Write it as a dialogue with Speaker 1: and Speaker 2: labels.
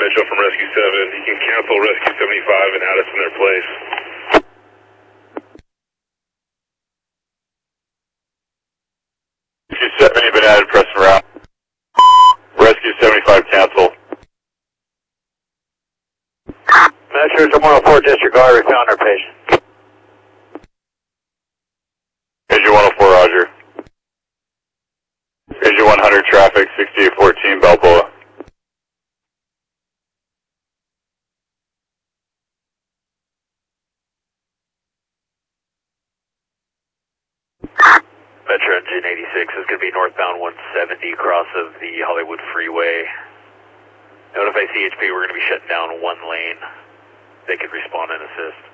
Speaker 1: Mitchell from Rescue 7. You can cancel Rescue 75 and add us in their place.
Speaker 2: Rescue 7 has been added, press around. Rescue 75 cancel.
Speaker 3: Metro 104, disregard, we found our patient.
Speaker 2: Agent 104, roger. Agent 100, traffic, 6814, Balboa.
Speaker 3: Metro Engine 86 is going to be northbound 170 cross of the Hollywood Freeway. Notify CHP we're going to be shutting down one lane. They could respond and assist.